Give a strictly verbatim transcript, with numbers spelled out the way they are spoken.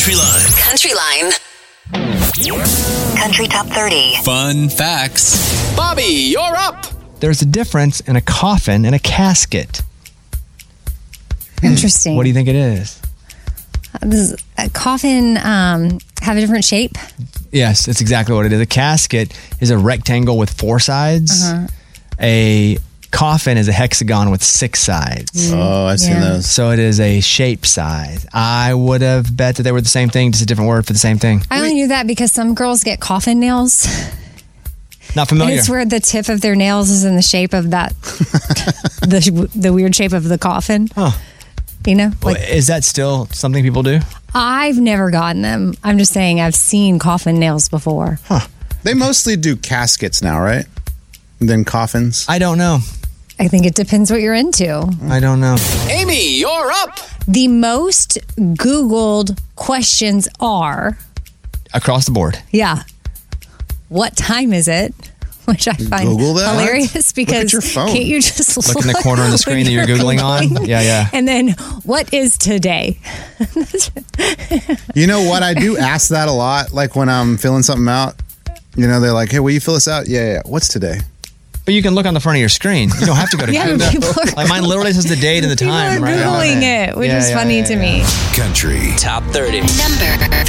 Country Line. Country Line. Country Top thirty. Fun facts. Bobby, you're up. There's a difference in a coffin and a casket. Interesting. What do you think it is? Does a coffin um, have a different shape? Yes, it's exactly what it is. A casket is a rectangle with four sides. Uh-huh. A coffin is a hexagon with six sides. Oh, I've seen Yeah. those. So it is a shape size. I would have bet that they were the same thing, just a different word for the same thing. I only knew that because some girls get coffin nails. Not And familiar. it's where the tip of their nails is in the shape of that, the the weird shape of the coffin. Huh. You know? Well, Like, is that still something people do? I've never gotten them. I'm just saying I've seen coffin nails before. They mostly do caskets now, right? And then coffins. I don't know. I think it depends what you're into. I don't know. Amy, you're up. The most Googled questions are, Across the board. yeah, what time is it? Which I find Google that? hilarious because at your phone. can't you just Look in the corner on the screen when that you're Googling on? Googling? Yeah, yeah. And then, what is today? You know what? I do ask that a lot. Like when I'm filling something out, you know, they're like, hey, will you fill this out? Yeah, yeah. What's today? But you can look on the front of your screen. You don't have to go to Yeah, Google. people are- Like mine literally says the date and the People time. are right on Googling it. it, which Yeah, is yeah, funny yeah, to yeah. me. Country Top thirty. Number